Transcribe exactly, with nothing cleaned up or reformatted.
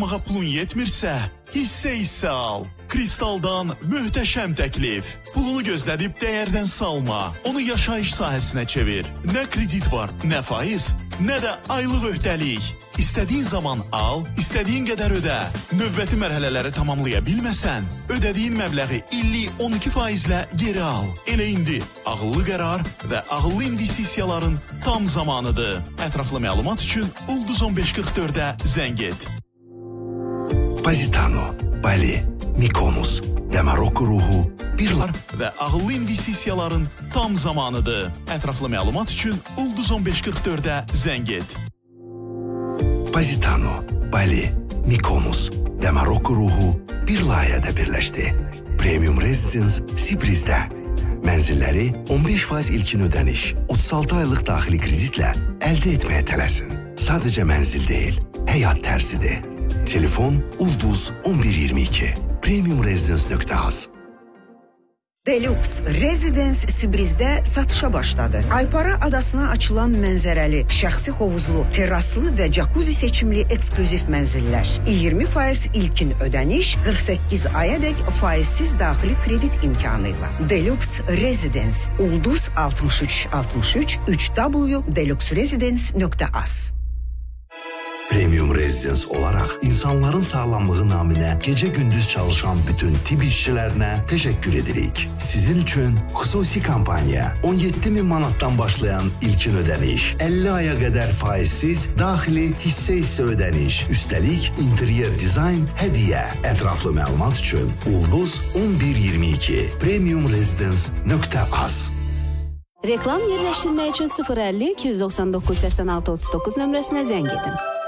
almağa pulun yetmirsə, hissə-hissə al. Kristaldan möhtəşəm təklif. Pulunu gözlədib dəyərdən salma. Onu yaşayış sahəsinə çevir. Nə kredit var, nə faiz, nə də aylıq öhdəlik. İstədiyin zaman al, istədiyin qədər ödə. Növbəti mərhələləri tamamlaya bilməsən, ödədiyin məbləği illik on iki faizlə geri al. Elə indi ağıllı qərar və ağıllı investisiyaların tam zamanıdır. Ətraflı məlumat üçün Ulduz on beş qırx dördə zəng et. Positano, Bali, Mykonos və Marokko ruhu birlar və ağıllı investisiyaların tam zamanıdır. Ətraflı məlumat üçün Ulduz on beş qırx dördə zəng et. Positano, Bali, Mykonos və Marokko ruhu bir layihədə birləşdi. Premium Residence Sibrizdə. Mənzilləri on beş faiz ilkin ödəniş, otuz altı aylıq daxili kreditlə əldə etməyə tələsin. Sadəcə mənzil deyil, həyat tərzidir. Telefon Ulduz on bir iyirmi iki. premium residence nöqtə az. Deluxe Residence Sibrizdə satışa başladı. Aypara adasına açılan mənzərəli, şəxsi hovuzlu, terraslı və jacuzzi seçimli eksklüziv mənzillər. iyirmi faiz ilkin ödəniş, qırx səkkiz ayadək faizsiz daxili kredit imkanı ilə. Deluxe Residence Ulduz altmış üç altmış üç üç w deluxe residence nöqtə az. Premium Residence olaraq insanların sağlamlığı naminə gecə-gündüz çalışan bütün tibb işçilərinə təşəkkür edirik. Sizin üçün xüsusi kampaniya on yeddi min manatdan başlayan ilkin ödəniş, əlli aya qədər faizsiz daxili hissə-hissə ödəniş, üstəlik interyer dizayn hədiyyə. Ətraflı məlumat üçün Ulduz on bir iyirmi iki premium residence nöqtə az. Reklam yerləşdirmək üçün sıfır əlli iki yüz doxsan doqquz səksən altı otuz doqquz nömrəsinə zəng edin.